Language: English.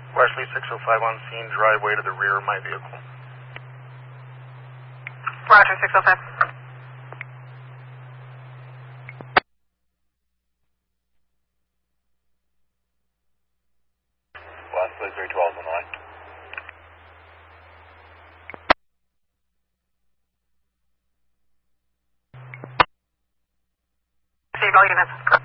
Wesley 605 on scene, driveway to the rear of my vehicle. Roger, 605. Wesley 312 on the line. Receive all units.